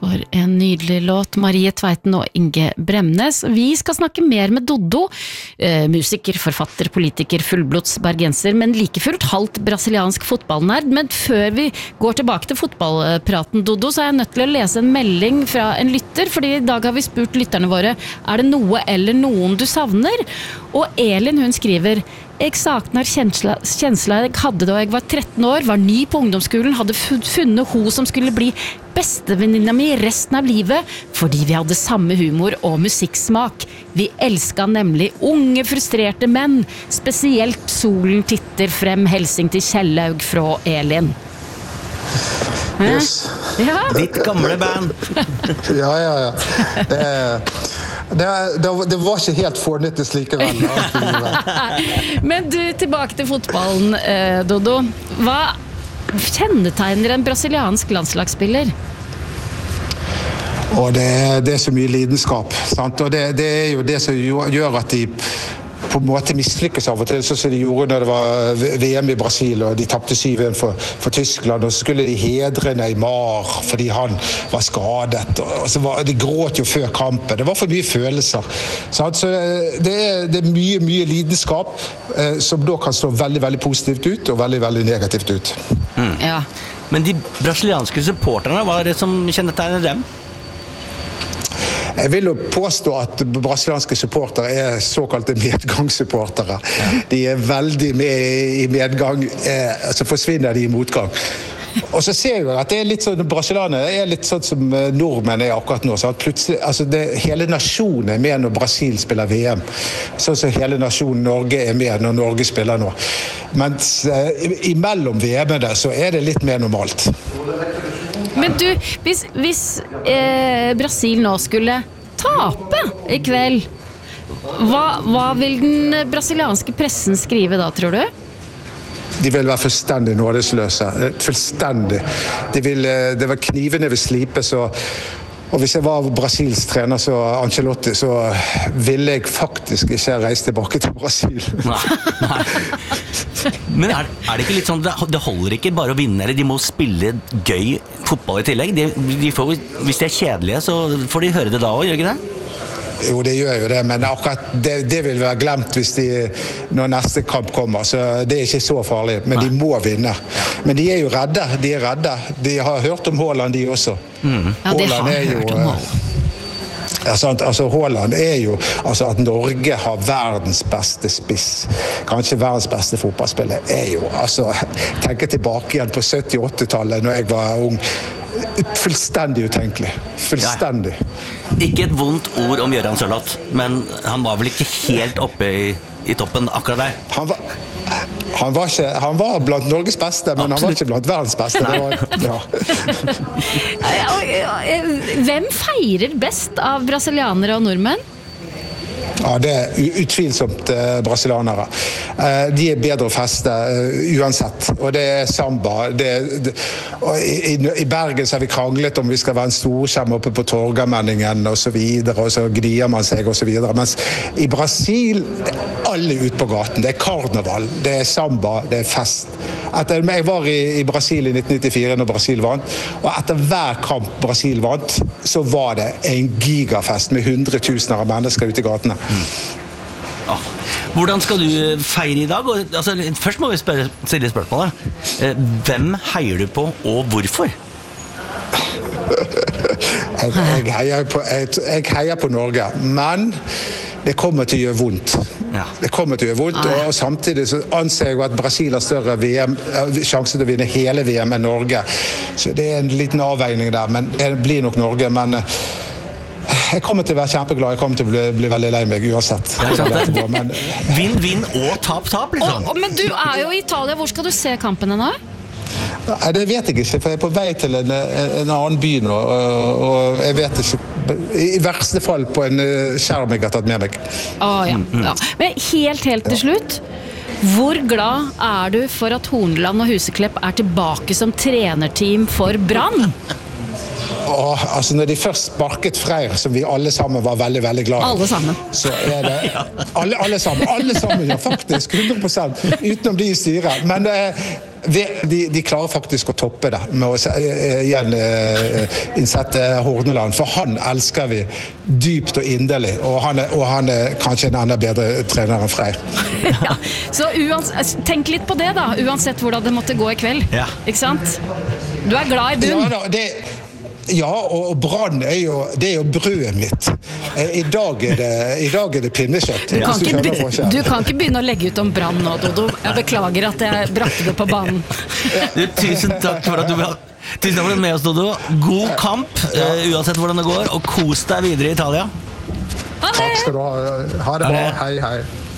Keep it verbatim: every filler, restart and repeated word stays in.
For en nydelig låt, Marie Tveiten og Inge Bremnes. Vi skal snakke mer med Doddo, eh, musiker, forfatter, politiker, fullblods bergenser, men like fullt halvt brasiliansk fotballnerd. Men før vi går tilbake til fotballpraten, Doddo, så er jeg nødt til å lese en melding fra en lytter, fordi i dag har vi spurt lytterne våre, er det noe eller noen du savner? Og Elin, hun skriver: Jeg saknar kjensla, kjensla jeg hadde da jeg var tretten år, var ny på ungdomsskolen, hadde funnet hun som skulle bli bestevenninna mi resten av livet, fordi vi hadde samme humor og musikksmak. Vi elsket nemlig unge, frustrerte menn, spesielt Solen titter frem, helsing til Kjellaug fra Elin. Yes. Ja. Ditt gamle band. Ja, ja, ja. Det Det, det, det var ikke helt fornyttes likevel. Men du, tilbake til fotballen, eh, Doddo. Hva kjennetegner en brasiliansk landslagsspiller? Og det, det er så mye lidenskap, sant? Og det, det er jo det som gjør at de på en måte mislykkes av og til, sånn som de gjorde når det var V M i Brasil, og de tappte syv en for, for Tyskland, og så skulle de hedre Neymar fordi han var skadet, og så var, de gråt jo før kampen. Det var for mye følelser. Sant? Så det er, det er mye, mye lidenskap, eh, som da kan stå veldig, veldig positivt ut, og veldig, veldig negativt ut. Mm. Ja. Men de brasilianske supporterne, hva er det som kjennetegner dem? Jeg vil jo påstå at brasilianske supportere er såkalte medgangssupportere. De er veldig med i medgang, eh, så forsvinner de i motgang. Og så ser jeg jo at det er litt sånn, brasilianere er litt sånn som nordmenn er akkurat nå. Så plutselig, altså det, hele nasjonen er med når Brasil spiller V M. Sånn som hele nasjonen Norge er med når Norge spiller nå. Mens eh, imellom V M-ene så er det litt mer normalt. Men du, hvis, hvis eh, Brasil nå skulle tape i kveld, hva, hva vil den brasilianske pressen skrive da, tror du? De vil være fullstendig nådesløse. Fullstendig. De vil, det var knivene vil slipe, så og hvis jeg var Brasils trener, så Ancelotti, så ville jeg faktisk ikke reise tilbake til Brasil. Nei, nei. Men er, er det ikke litt sånn, det holder ikke bare å vinne, de må spille gøy fotball i tillegg. De, de får, hvis de er kjedelige, så får de høre det da også, gjør ikke det? Jo, det gjør jo det, men akkurat det, det vil være glemt hvis de, når neste kamp kommer, så det er ikke så farlig, men Nei. De må vinne. Men de er jo redde, de er redde. De har hørt om Haaland, de også. Mm. Ja, de har er jo, hørt om Haaland. Ja, sant? Altså, Haaland er jo altså, at Norge har verdens beste spiss, kanskje verdens beste fotballspiller, er jo, altså, tenk tilbake igjen på sytti-åtti-tallet når jeg var ung, fullstendig utenkelig. Fullstendig. Ja. Ikke et vondt ord om Göran Sørloth, men han var vel ikke helt oppe i, i toppen akkurat der? Han var, han var, ikke, han var blant Norges beste, men Absolutt. Han var ikke blant verdens beste. Det var, ja. Hvem feirer best av brasilianere og nordmenn? Ja, det er utvilsomt eh, brasilianere. Eh, de er bedre å feste eh, uansett. Og det er samba. Det, det, og i, I Bergen så har vi kranglet om vi skal være en storskjerm oppe på Torgallmenningen og så videre, og så gnier man seg og så videre. Mens i Brasil, alle ut på gaten. Det er karneval, det er samba, det er fest. Etter, jeg var i, i Brasil i nitten nittifire når Brasil vant, og etter hver kamp Brasil vant, så var det en gigafest med hundretusener av mennesker ute i gatene. Mm. Ja. Hvordan skal du feire i dag? Altså, først må vi spørre, stille spørsmålet. Hvem heier du på, og hvorfor? jeg, jeg, heier på, jeg, jeg heier på Norge, men det kommer til å gjøre vondt. Ja. Det kommer til å gjøre vondt, og, og samtidig så anser jeg at Brasil har større V M, sjanse til å vinne hele V M enn Norge. Så det er en liten avveining der, men det blir nok Norge, men jeg kommer til å være kjempeglad, jeg kommer til å bli, bli veldig lei meg uansett. Men vinn, vinn og tap, tap, liksom. Og, men du er jo i Italia, hvor skal du se kampene nå? Nei, det vet jeg ikke, for jeg er på vei til en, en annen by nå, og, og jeg vet ikke, i verste fall på en skjerm jeg har tatt med meg. Åh, ja, ja. Men helt, helt til slutt, hvor glad er du for at Horneland og Huseklepp er tilbake som trenerteam for Brann? Åh, altså når de først sparket Freyr, som vi alle sammen var veldig, veldig glad i. Alle sammen. Så er det, alle, alle sammen, alle sammen, ja faktisk, hundre prosent, utenom de i styret. Men eh, de, de klarer faktisk å toppe det med å igjen innsette Horneland, for han elsker vi dypt og inderlig, og han er, og han er kanskje en enda bedre trener enn Freyr. Ja, så uans- tenk litt på det da, uansett hvordan det måtte gå i kveld, Ja. ikke sant? Du er glad i bunn. Ja, da, det, ja, og Brann er jo, det er jo brødet mitt. I dag er det, i dag er det pinnekjøtt. Du kan, hvis ikke, skjønner be- forskjellen. du kan ikke begynne å legge ut om Brann nå, Dodo. Jeg beklager at jeg brakte det på banen. Du, tusen takk for at du var Tusen takk for at du er med oss, Dodo. God kamp, uh, uansett hvordan det går, og kos deg videre i Italia. Ha det! Takk skal du ha. Ha det Ha bra. det. Hei, hei.